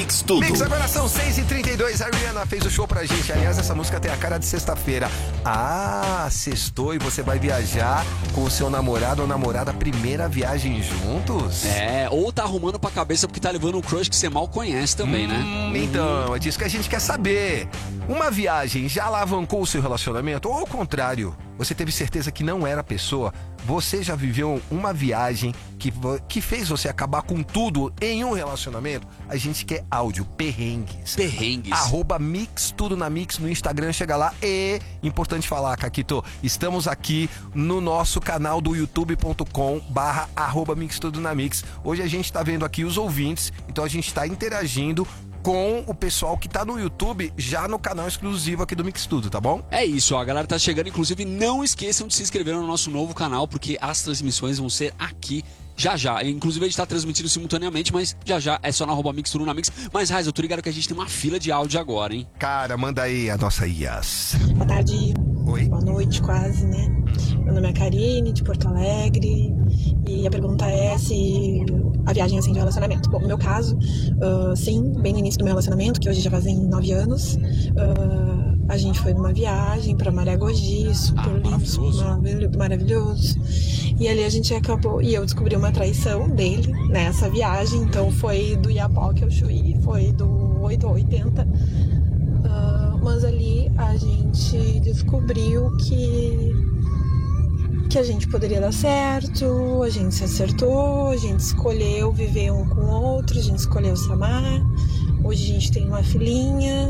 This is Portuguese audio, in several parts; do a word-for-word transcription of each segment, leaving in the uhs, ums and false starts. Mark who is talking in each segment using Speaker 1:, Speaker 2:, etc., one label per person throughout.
Speaker 1: Mix Tudo.
Speaker 2: Mix, agora são seis e trinta e dois. A Rihanna fez o show pra gente. Aliás, essa música tem a cara de sexta-feira. Ah, sextou e você vai viajar com o seu namorado ou namorada, primeira viagem juntos?
Speaker 3: É, ou tá arrumando pra cabeça porque tá levando um crush que você mal conhece também,
Speaker 2: hum,
Speaker 3: né?
Speaker 2: Então, é disso que a gente quer saber. Uma viagem já alavancou o seu relacionamento? Ou ao contrário, você teve certeza que não era a pessoa? Você já viveu uma viagem que, que fez você acabar com tudo em um relacionamento? A gente quer áudio, perrengues.
Speaker 3: Perrengues.
Speaker 2: Arroba Mix Tudo na Mix no Instagram, chega lá. E, importante falar, Caquito, estamos aqui no nosso canal do youtube ponto com barra arroba Mix Tudo na Mix. Hoje a gente tá vendo aqui os ouvintes, então a gente tá interagindo com o pessoal que tá no YouTube, já no canal exclusivo aqui do Mix Tudo, tá bom?
Speaker 3: É isso, ó, a galera tá chegando, inclusive não esqueçam de se inscrever no nosso novo canal, porque as transmissões vão ser aqui já já. Inclusive a gente tá transmitindo simultaneamente, mas já já é só na arroba Mix Tudo na Mix. Mas, Raiz, eu tô ligado que a gente tem uma fila de áudio agora, hein?
Speaker 2: Cara, manda aí a nossa Ias.
Speaker 4: Boa tarde.
Speaker 2: Oi.
Speaker 4: Boa noite, quase, né? Meu nome é Karine, de Porto Alegre. E a pergunta é se a viagem é assim de relacionamento. Bom, no meu caso, uh, sim, bem no início do meu relacionamento, que hoje já fazem nove anos, uh, a gente foi numa viagem pra Maragogi, super
Speaker 3: Ah,
Speaker 4: lindo,
Speaker 3: maravilhoso.
Speaker 4: maravilhoso, maravilhoso. E ali a gente acabou, e eu descobri uma traição dele nessa viagem, então foi do Iapoque ao Chuí, foi do oito ao oitenta. Uh, mas ali a gente descobriu que que a gente poderia dar certo, a gente se acertou, a gente escolheu viver um com o outro, a gente escolheu se amar. Hoje a gente tem uma filhinha,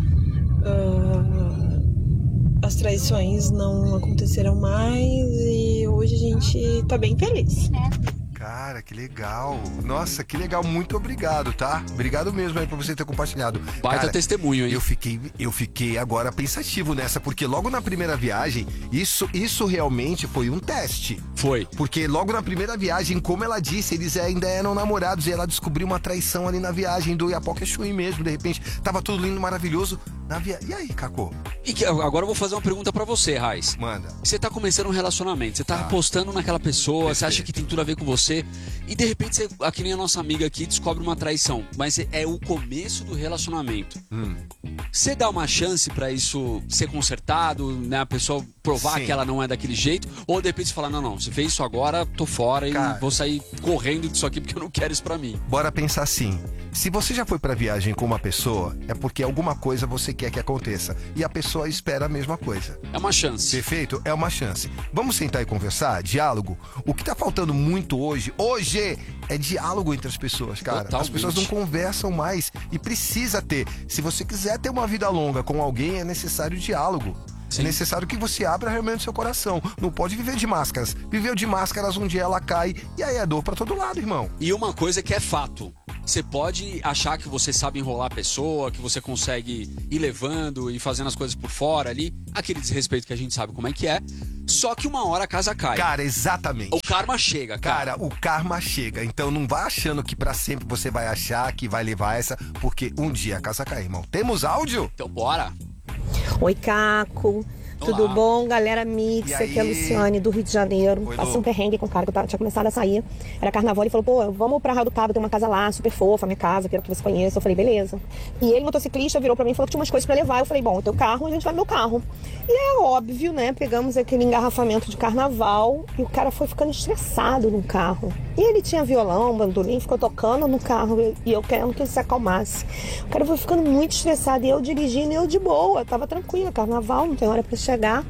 Speaker 4: uh, as traições não aconteceram mais e hoje a gente tá bem feliz.
Speaker 2: Cara, que legal. Nossa, que legal. Muito obrigado, tá? Obrigado mesmo aí por você ter compartilhado.
Speaker 3: Baita
Speaker 2: Cara,
Speaker 3: testemunho, hein?
Speaker 2: Eu fiquei, eu fiquei agora pensativo nessa, porque logo na primeira viagem, isso, isso realmente foi um teste.
Speaker 3: Foi.
Speaker 2: Porque logo na primeira viagem, como ela disse, eles ainda eram namorados e ela descobriu uma traição ali na viagem do Iapoque a Chuí mesmo. De repente, tava tudo lindo, maravilhoso. Na via... E aí, Cacô?
Speaker 3: E que, agora eu vou fazer uma pergunta pra você, Raiz.
Speaker 2: Manda.
Speaker 3: Você tá começando um relacionamento, você tá
Speaker 2: Ah.
Speaker 3: apostando naquela pessoa,
Speaker 2: Perfeito.
Speaker 3: você acha que tem tudo a ver com você, e de repente você, aqui nem a nossa amiga aqui, descobre uma traição, mas é o começo do relacionamento.
Speaker 2: Hum.
Speaker 3: Você dá uma chance pra isso ser consertado, né, a pessoa provar
Speaker 2: Sim.
Speaker 3: que ela não é daquele jeito, ou de repente você fala, não, não, você fez isso agora, tô fora
Speaker 2: Cara.
Speaker 3: e vou sair correndo disso aqui porque eu não quero isso pra mim.
Speaker 2: Bora pensar assim. Se você já foi pra viagem com uma pessoa, é porque alguma coisa você quer que aconteça. E a pessoa espera a mesma coisa.
Speaker 3: É uma chance.
Speaker 2: Perfeito? É uma chance. Vamos sentar e conversar? Diálogo? O que tá faltando muito hoje, hoje, é diálogo entre as pessoas, cara.
Speaker 3: Totalmente.
Speaker 2: As pessoas não conversam mais e precisa ter. Se você quiser ter uma vida longa com alguém, é necessário diálogo.
Speaker 3: Sim.
Speaker 2: É necessário que você abra realmente seu coração. Não pode viver de máscaras. Viveu de máscaras, um dia ela cai e aí é dor pra todo lado, irmão.
Speaker 3: E uma coisa que é fato, você pode achar que você sabe enrolar a pessoa, que você consegue ir levando e fazendo as coisas por fora ali, aquele desrespeito que a gente sabe como é que é, só que uma hora a casa cai.
Speaker 2: Cara, exatamente.
Speaker 3: O karma chega, cara.
Speaker 2: Cara, o karma chega. Então não vá achando que pra sempre você vai achar que vai levar essa, porque um dia a casa cai, irmão. Temos áudio?
Speaker 3: Então bora.
Speaker 5: Oi, Caco.
Speaker 3: Olá.
Speaker 5: Tudo bom, galera Mix?
Speaker 2: E
Speaker 5: Aqui é a
Speaker 2: aí?
Speaker 5: Luciane, do Rio de Janeiro.
Speaker 2: Oi,
Speaker 5: Passei
Speaker 2: Lu.
Speaker 5: um perrengue com o cara que eu tava- tinha começado a sair. Era carnaval, ele falou, pô, vamos pra Arraial do Cabo, tem uma casa lá, super fofa, minha casa, quero que você conheça. Eu falei, beleza. E ele, motociclista, virou pra mim e falou que tinha umas coisas pra levar. Eu falei, bom, o teu carro, a gente vai no meu carro. E é óbvio, né, pegamos aquele engarrafamento de carnaval e o cara foi ficando estressado no carro. E ele tinha violão, bandolim, ficou tocando no carro e eu querendo que ele se acalmasse. O cara foi ficando muito estressado e eu dirigindo e eu de boa, tava tranquila, carnaval, não tem hora pra chegar.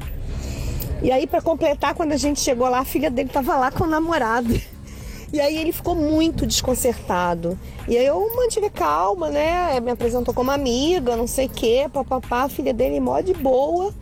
Speaker 5: E aí, pra completar, quando a gente chegou lá, a filha dele tava lá com o namorado. E aí ele ficou muito desconcertado. E aí eu mantive calma, né? Me apresentou como amiga, não sei o quê, papapá, a filha dele mó de boa.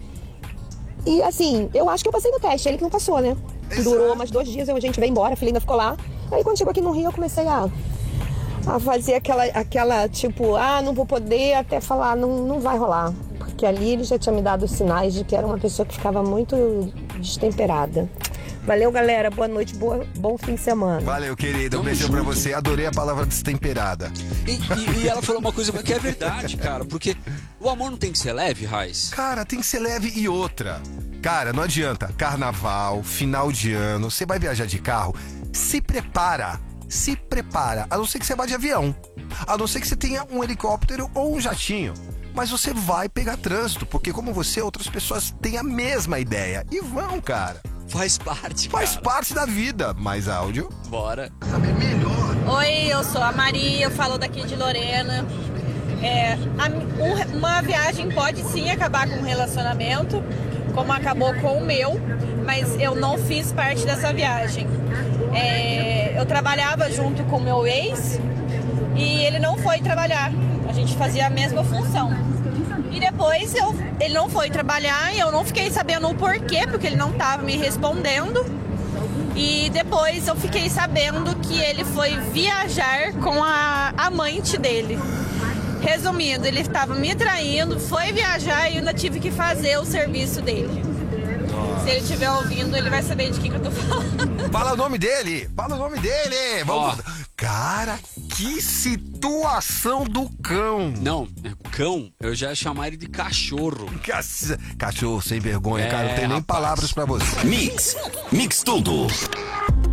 Speaker 5: E assim, eu acho que eu passei no teste, ele que não passou, né?
Speaker 2: Exato.
Speaker 5: Durou mais dois dias, a gente veio embora, a filha ainda ficou lá. Aí quando chegou aqui no Rio, eu comecei a, a fazer aquela, aquela, tipo, ah, não vou poder, até falar, não, não vai rolar. Porque ali ele já tinha me dado sinais de que era uma pessoa que ficava muito destemperada. Valeu, galera. Boa noite, boa, bom fim de semana.
Speaker 2: Valeu, querida. Um
Speaker 3: Tamo
Speaker 2: beijão
Speaker 3: junto.
Speaker 2: pra você. Adorei a palavra destemperada.
Speaker 3: E, e- e ela falou uma coisa que é verdade, cara, porque o amor não tem que ser leve, Raiz.
Speaker 2: Cara, tem que ser leve e outra. Cara, não adianta. Carnaval, final de ano, você vai viajar de carro, se prepara. se prepara. A não ser que você vá de avião. A não ser que você tenha um helicóptero ou um jatinho. Mas você vai pegar trânsito, porque como você, outras pessoas têm a mesma ideia. E vão, cara.
Speaker 3: Faz parte, cara.
Speaker 2: Faz parte da vida. Mais áudio.
Speaker 3: Bora.
Speaker 1: Oi, eu sou a Maria, eu falo daqui de Lorena. É, a- um- uma viagem pode sim acabar com um relacionamento, como acabou com o meu, mas eu não fiz parte dessa viagem. É, eu trabalhava junto com o meu ex e ele não foi trabalhar. A gente fazia a mesma função. E depois eu, ele não foi trabalhar e eu não fiquei sabendo o porquê, porque ele não estava me respondendo. E depois eu fiquei sabendo que ele foi viajar com a amante dele. Resumindo, ele estava me traindo, foi viajar e eu ainda tive que fazer o serviço dele. Se ele estiver ouvindo, ele vai saber de quem que eu tô falando.
Speaker 2: Fala o nome dele! Fala o nome dele! Vamos. Cara, que situação do cão!
Speaker 3: Não, cão, eu já ia chamar ele de cachorro.
Speaker 2: Cac- Cachorro sem vergonha,
Speaker 3: É,
Speaker 2: cara, não tem nem
Speaker 3: rapaz.
Speaker 2: palavras pra você.
Speaker 6: Mix, mix tudo.